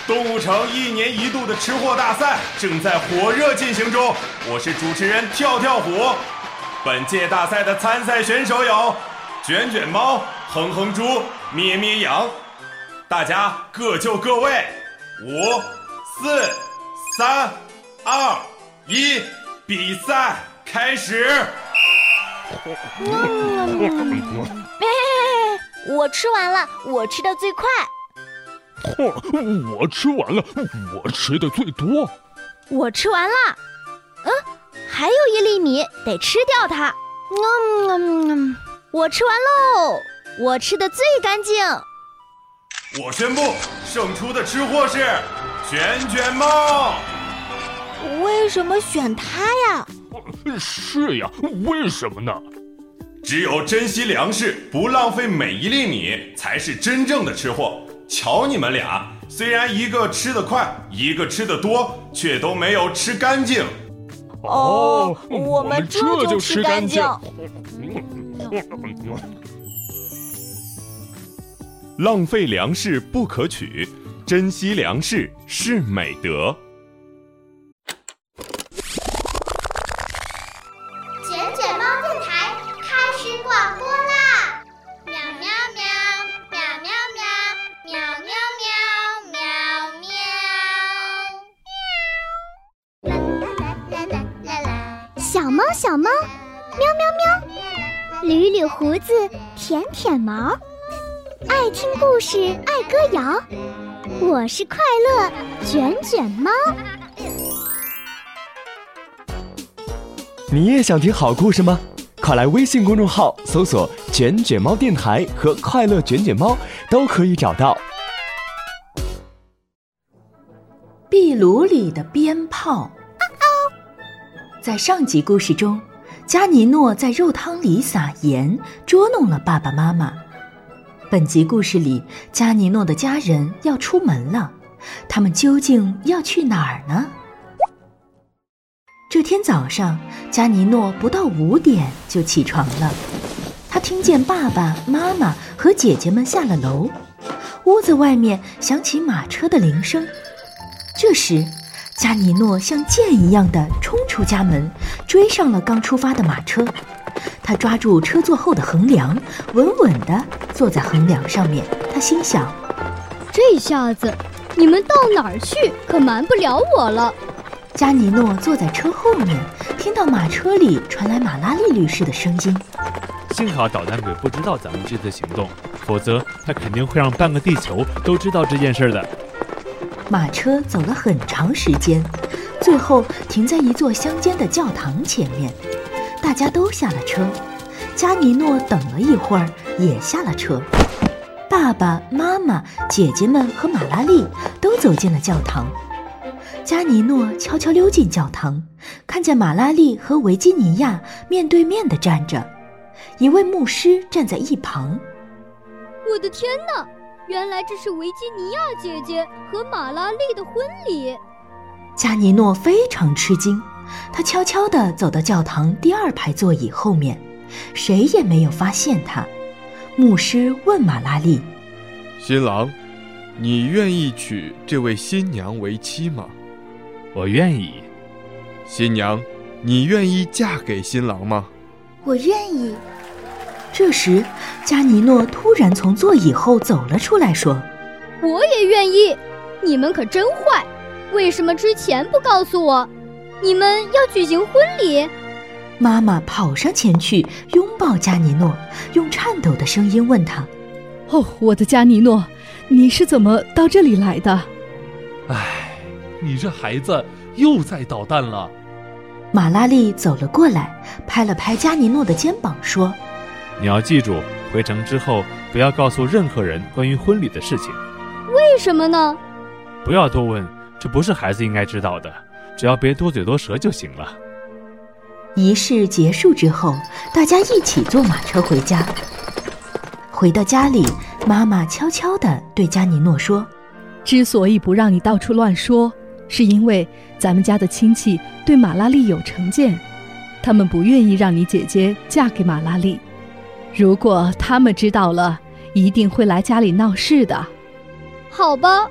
动物城1年1度的吃货大赛正在火热进行中，我是主持人跳跳虎。本届大赛的参赛选手有卷卷猫、哼哼猪、咩咩羊。大家各就各位，5、4、3、2、1，比赛开始。 我吃完了，我吃的最快。 我吃完了，我吃的最多。 我吃完了，还有1粒米，得吃掉它。我吃完喽，我吃的最干净。 我宣布，胜出的吃货是卷卷猫。 为什么选它呀？ 是呀，为什么呢？ 只有珍惜粮食，不浪费每1粒米，才是真正的吃货。瞧你们俩，虽然一个吃得快，一个吃得多，却都没有吃干净。 我们这就吃干净。 浪费粮食不可取，珍惜粮食是美德。 卷卷猫电台开始广播啦！喵喵喵，喵喵喵，喵喵喵，喵喵。啦啦啦啦啦！ 小猫小猫，喵喵喵，捋捋胡子，舔舔毛。爱听故事，爱歌谣，我是快乐卷卷猫。 你也想听好故事吗？快来微信公众号搜索卷卷猫电台和快乐卷卷猫，都可以找到。 壁炉里的鞭炮。在上集故事中，加尼诺在肉汤里撒盐，捉弄了爸爸妈妈。本集故事里，加尼诺的家人要出门了，他们究竟要去哪儿呢？这天早上，加尼诺不到5点就起床了。他听见爸爸妈妈和姐姐们下了楼，屋子外面响起马车的铃声。这时，加尼诺像箭一样地冲出家门，追上了刚出发的马车。他抓住车座后的横梁，稳稳地坐在横梁上面。他心想， 这下子你们到哪儿去可瞒不了我了。 加尼诺坐在车后面，听到马车里传来马拉利律师的声音。 幸好捣蛋鬼不知道咱们这次行动，否则他肯定会让半个地球都知道这件事的。 马车走了很长时间，最后停在一座乡间的教堂前面。大家都下了车，加尼诺等了一会儿，也下了车。爸爸妈妈、姐姐们和马拉利都走进了教堂。加尼诺悄悄溜进教堂，看见马拉利和维吉尼亚面对面地站着，一位牧师站在一旁。 我的天哪，原来这是维吉尼亚姐姐和马拉利的婚礼。 加尼诺非常吃惊，他悄悄地走到教堂第2排座椅后面，谁也没有发现他。牧师问马拉利： 新郎，你愿意娶这位新娘为妻吗？ 我愿意。 新娘，你愿意嫁给新郎吗？ 我愿意。 这时，加尼诺突然从座椅后走了出来，说： 我也愿意。你们可真坏，为什么之前不告诉我？你们要举行婚礼？ 妈妈跑上前去拥抱加尼诺，用颤抖的声音问他： 我的加尼诺，你是怎么到这里来的？ 你这孩子又在捣蛋了。 马拉利走了过来，拍了拍加尼诺的肩膀，说： 你要记住，回城之后不要告诉任何人关于婚礼的事情。 为什么呢？ 不要多问，这不是孩子应该知道的，只要别多嘴多舌就行了。 仪式结束之后，大家一起坐马车回家。回到家里，妈妈悄悄地对加尼诺说： 之所以不让你到处乱说，是因为咱们家的亲戚对马拉利有成见，他们不愿意让你姐姐嫁给马拉利。如果他们知道了，一定会来家里闹事的。 好吧，